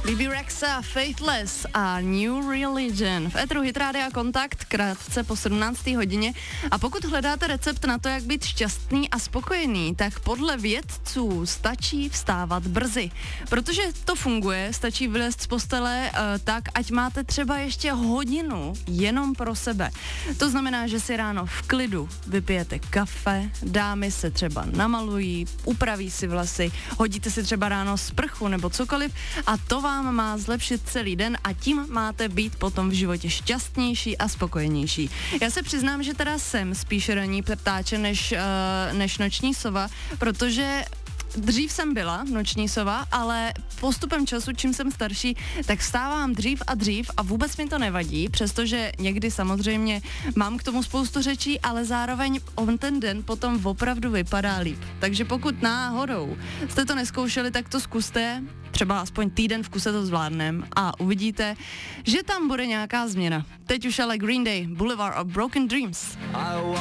Bebe Rexha, Faithless a New Religion. V éteru Hit Rádia Kontakt krátce po 17. hodině. A pokud hledáte recept na to, jak být šťastný a spokojený, tak podle vědců stačí vstávat brzy. Protože to funguje, stačí vylézt z postele tak, ať máte třeba ještě hodinu jenom pro sebe. To znamená, že si ráno v klidu vypijete kafe, dámy se třeba namalují, upraví si vlasy, hodíte si třeba ráno sprchu nebo cokoliv a to vám má zlepšit celý den a tím máte být potom v životě šťastnější a spokojenější. Já se přiznám, že teda jsem spíš ranní ptáče než noční sova, protože dřív jsem byla noční sova, ale postupem času, čím jsem starší, tak vstávám dřív a vůbec mi to nevadí, přestože někdy samozřejmě mám k tomu spoustu řečí, ale zároveň on ten den potom opravdu vypadá líp. Takže pokud náhodou jste to neskoušeli, tak to zkuste, třeba aspoň týden v kuse to zvládnem a uvidíte, že tam bude nějaká změna. Teď už ale Green Day, Boulevard of Broken Dreams.